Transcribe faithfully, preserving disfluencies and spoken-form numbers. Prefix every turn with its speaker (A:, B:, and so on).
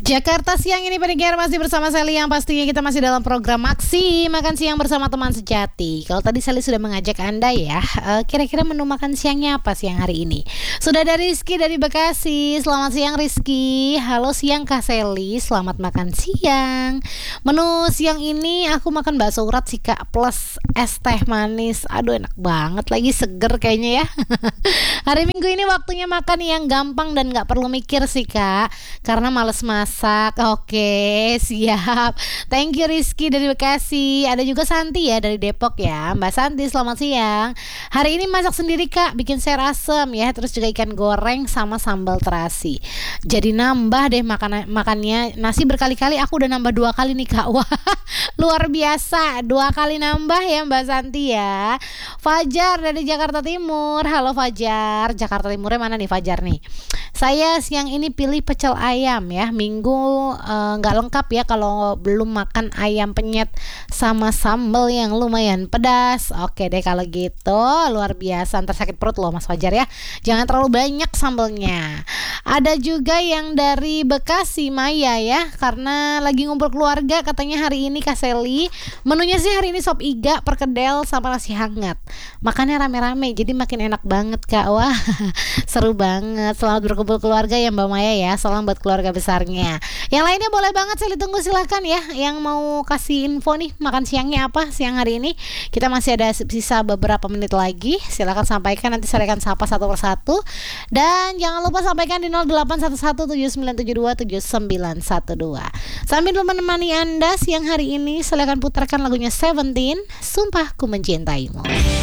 A: Jakarta Siang ini pendengar masih bersama Sally, yang pastinya kita masih dalam program Maksi Makan Siang bersama teman sejati. Kalau tadi Sally sudah mengajak Anda ya, uh, kira-kira menu makan siangnya apa siang hari ini? Sudah ada Rizky dari Bekasi. Selamat siang Rizky. Halo siang Kak Sally, selamat makan siang. Menu siang ini aku makan bakso urat sih Kak, plus es teh manis. Aduh enak banget, lagi seger kayaknya ya. Hari Minggu ini waktunya makan yang gampang dan gak perlu mikir sih Kak, karena males masak. Oke, siap. Thank you Rizky dari Bekasi. Ada juga Santi ya dari Depok ya. Mbak Santi selamat siang. Hari ini masak sendiri Kak, bikin sayur asem ya, terus juga ikan goreng sama sambal terasi. Jadi nambah deh makan makannya. Nasi berkali-kali aku udah nambah dua kali nih Kak. Wah, luar biasa. Dua kali nambah ya Mbak Santi ya. Fajar dari Jakarta Timur. Halo Fajar. Jakarta Timurnya mana nih Fajar nih? Saya siang ini pilih pecel ayam ya. Minggu nggak uh, lengkap ya kalau belum makan ayam penyet sama sambal yang lumayan pedas. Oke deh kalau gitu, luar biasa. Ntar sakit perut loh Mas Fajar ya. Jangan terlalu banyak sambalnya. Ada juga yang dari Bekasi Maya ya, karena lagi ngumpul keluarga katanya hari ini Kak Sally. Menunya sih hari ini sop iga, perkedel sama nasi hangat. Makannya rame-rame jadi makin enak banget Kak. Wah seru banget. Selamat berkumpul keluarga ya Mbak Maya ya. Salam buat keluarga besarnya. Yang lainnya boleh banget saya ditunggu, silahkan ya. Yang mau kasih info nih makan siangnya apa siang hari ini. Kita masih ada sisa beberapa menit lagi. Silahkan sampaikan, nanti saya akan sapa satu persatu. Dan jangan lupa sampaikan di nol delapan satu satu tujuh sembilan tujuh dua tujuh sembilan satu dua. Sambil menemani Anda siang hari ini, saya akan putarkan lagunya Seventeen, Sumpah Ku Mencintaimu.